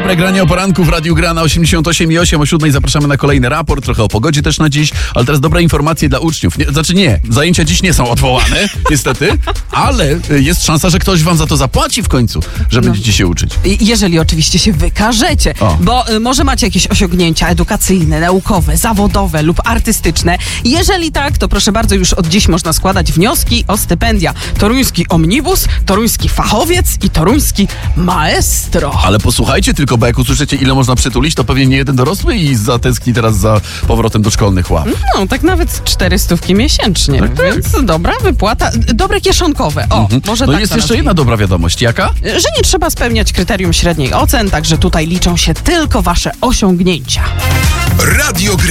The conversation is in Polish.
dobre granie o poranku w Radiu Gra na 88,8. O 7 zapraszamy na kolejny raport, trochę o pogodzie też na dziś, ale teraz dobre informacje dla uczniów. Zajęcia dziś nie są odwołane, niestety, ale jest szansa, że ktoś wam za to zapłaci w końcu, że będziecie się uczyć. Jeżeli oczywiście się wykażecie, bo może macie jakieś osiągnięcia edukacyjne, naukowe, zawodowe lub artystyczne. Jeżeli tak, to proszę bardzo, już od dziś można składać wnioski o stypendia. Toruński omnibus, toruński fachowiec i toruński maestro. Ale posłuchajcie tylko, bo jak usłyszycie, ile można przytulić, to pewnie nie jeden dorosły i zatęskni teraz za powrotem do szkolnych ław. No, tak nawet 400 miesięcznie, więc dobra wypłata, dobre kieszonkowe. Może no tak jest to jeszcze jedna dobra wiadomość. Jaka? że nie trzeba spełniać kryterium średniej ocen, także tutaj liczą się tylko wasze osiągnięcia. Radio Gra.